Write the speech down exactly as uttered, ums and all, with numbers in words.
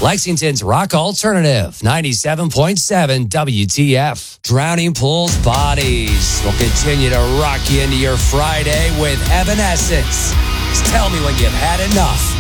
Lexington's Rock Alternative, ninety-seven point seven W T F. Drowning Pool's Bodies will continue to rock you into your Friday with Evanescence. Just tell me when you've had enough.